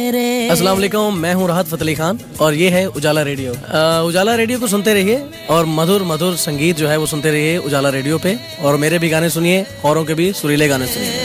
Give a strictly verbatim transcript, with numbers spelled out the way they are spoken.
अस्सलाम वालेकुम, मैं हूँ राहत फ़तेह अली खान और ये है उजाला रेडियो। अ, उजाला रेडियो को सुनते रहिए और मधुर मधुर संगीत जो है वो सुनते रहिए उजाला रेडियो पे। और मेरे भी गाने सुनिए, औरों के भी सुरीले गाने सुनिए।